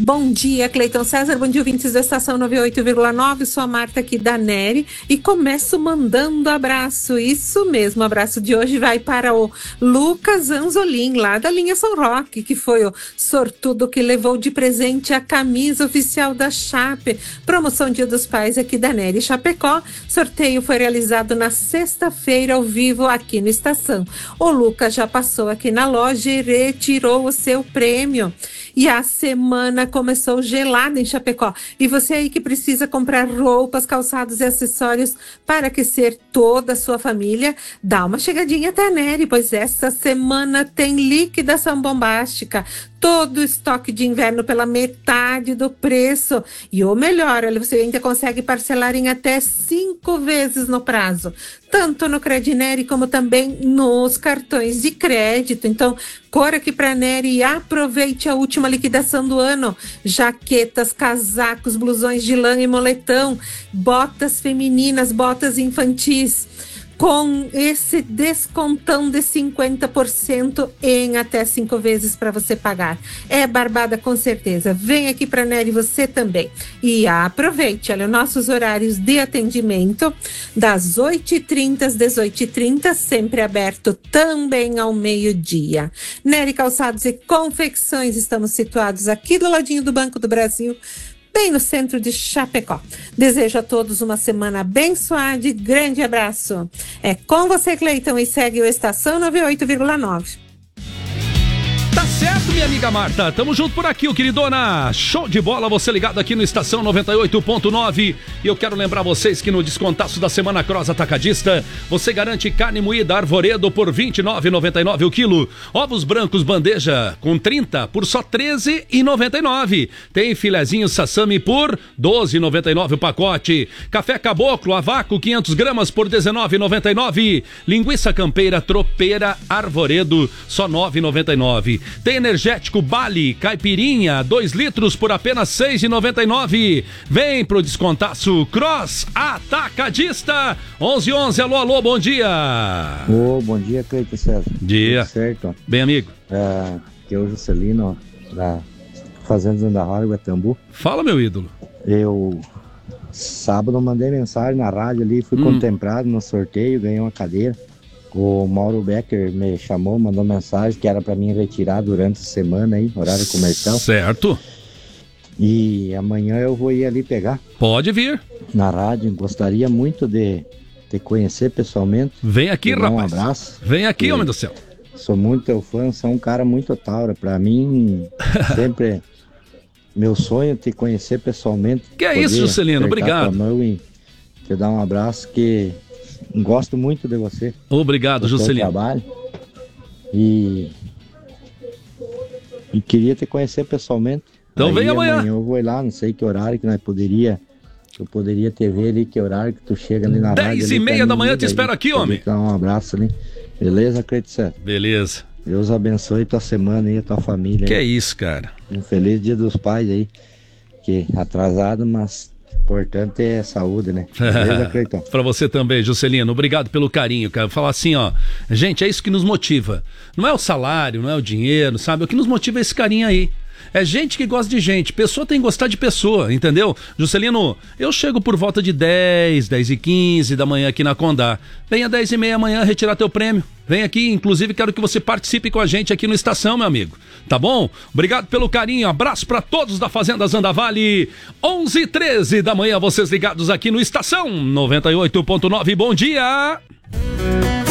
Bom dia, Cleiton César, bom dia, ouvintes da Estação 98,9, sou a Marta aqui da Nery e começo mandando abraço, isso mesmo, o abraço de hoje vai para o Lucas Anzolin, lá da linha São Roque, que foi o sortudo que levou de presente a camisa oficial da Chape, promoção Dia dos Pais aqui da Nery Chapecó, sorteio foi realizado na sexta-feira ao vivo aqui no Estação. O Lucas já passou aqui na loja e retirou o seu prêmio. E a semana começou gelada em Chapecó. E você aí que precisa comprar roupas, calçados e acessórios para aquecer toda a sua família, dá uma chegadinha até a Nery, pois essa semana tem liquidação bombástica. Todo o estoque de inverno pela metade do preço. E o melhor, você ainda consegue parcelar em até 5 vezes no prazo. Tanto no Credineri como também nos cartões de crédito. Então, corra aqui para a Nery e aproveite a última liquidação do ano. Jaquetas, casacos, blusões de lã e moletom, botas femininas, botas infantis, com esse descontão de 50% em até 5 vezes para você pagar. É barbada com certeza. Vem aqui para a Nery você também. E aproveite, olha, nossos horários de atendimento das 8h30 às 18h30, sempre aberto também ao meio-dia. Nery Calçados e Confecções, estamos situados aqui do ladinho do Banco do Brasil, bem no centro de Chapecó. Desejo a todos uma semana abençoada e grande abraço. É com você, Cleiton, e segue o Estação 98,9. Tá certo, minha amiga Marta. Tamo junto por aqui, queridona. Show de bola, você ligado aqui no Estação 98.9. E eu quero lembrar vocês que no descontaço da Semana Cross Atacadista, você garante carne moída Arvoredo por R$ 29,99 o quilo. Ovos brancos bandeja com 30 por só R$ 13,99. Tem filezinho sassami por R$ 12,99 o pacote. Café Caboclo a vácuo 500 gramas por R$ 19,99. Linguiça campeira tropeira Arvoredo só R$ 9,99. Tem energético Bali, caipirinha, 2 litros por apenas R$ 6,99. Vem pro descontaço Cross Atacadista. 11:11, alô, bom dia. Bom dia, Cleiton César. Dia. Tudo certo? Bem, amigo. Aqui é o Juscelino, da Fazenda da Roda, Guatambu. Fala, meu ídolo. Eu, sábado, mandei mensagem na rádio ali, fui contemplado no sorteio, ganhei uma cadeira. O Mauro Becker me chamou, mandou mensagem que era para mim retirar durante a semana aí, horário comercial. Certo. E amanhã eu vou ir ali pegar. Pode vir. Na rádio, gostaria muito de te conhecer pessoalmente. Vem aqui, rapaz. Um abraço. Vem aqui, homem do céu. Sou muito teu fã, sou um cara muito taura. Pra mim, sempre meu sonho é te conhecer pessoalmente. Que é isso, Juscelino, obrigado. E te dar um abraço que... Gosto muito de você. Obrigado, Juscelino. Trabalho. E queria te conhecer pessoalmente. Então vem amanhã. Eu vou lá, não sei que horário que eu poderia te ver ali, que horário que tu chega ali na rádio. 10h30 da manhã, te espero aqui, homem. Dar um abraço ali. Beleza, Cleiton? Beleza. Deus abençoe tua semana e a tua família. Que aí. É isso, cara. Um feliz Dia dos Pais aí. Que atrasado, mas... importante é saúde, né? Beleza, Cleiton? Pra você também, Juscelino. Obrigado pelo carinho, cara. Falar assim, ó. Gente, é isso que nos motiva. Não é o salário, não é o dinheiro, sabe? O que nos motiva é esse carinho aí. É gente que gosta de gente. Pessoa tem que gostar de pessoa, entendeu? Juscelino, eu chego por volta de 10h15 da manhã aqui na Condá. Venha 10h30 amanhã retirar teu prêmio. Vem aqui, inclusive quero que você participe com a gente aqui no Estação, meu amigo. Tá bom? Obrigado pelo carinho. Abraço pra todos da Fazenda Zandavale. 11h13 da manhã, vocês ligados aqui no Estação 98.9. Bom dia!